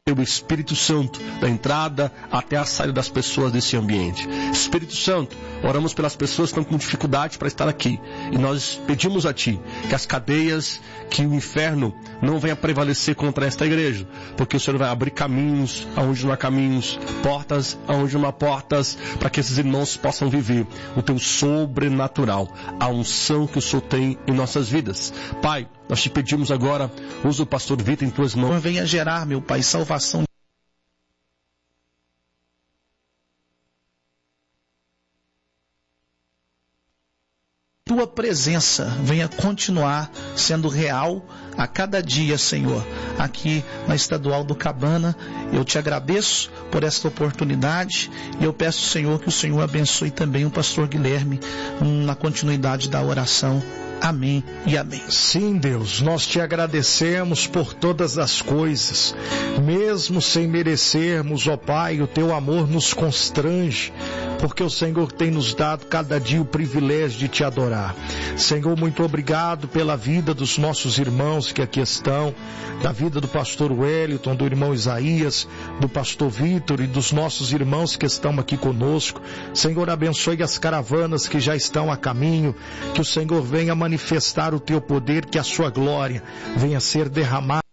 Teu Espírito Santo, da entrada até a saída das pessoas desse ambiente. Espírito Santo, oramos pelas pessoas que estão com dificuldade para estar aqui. E nós pedimos a Ti que as cadeias, que o inferno não venha prevalecer contra esta igreja. Porque o Senhor vai abrir caminhos aonde não há caminhos, portas aonde não há portas, para que esses irmãos possam viver o Teu sobrenatural, a unção que o Senhor tem em nossas vidas. Pai, nós Te pedimos agora, usa o pastor Vitor em Tuas mãos. Venha gerar, meu Pai, salvação. Tua presença venha continuar sendo real a cada dia, Senhor. Aqui na Estadual do Cabana, eu Te agradeço por esta oportunidade e eu peço, Senhor, que o Senhor abençoe também o pastor Guilherme na continuidade da oração. Amém e amém. Sim, Deus, nós Te agradecemos por todas as coisas. Mesmo sem merecermos, ó Pai, o Teu amor nos constrange, porque o Senhor tem nos dado cada dia o privilégio de Te adorar. Senhor, muito obrigado pela vida dos nossos irmãos que aqui estão, da vida do pastor Wellington, do irmão Isaías, do pastor Vitor e dos nossos irmãos que estão aqui conosco. Senhor, abençoe as caravanas que já estão a caminho, que o Senhor venha manifestar o Teu poder, que a Sua glória venha ser derramada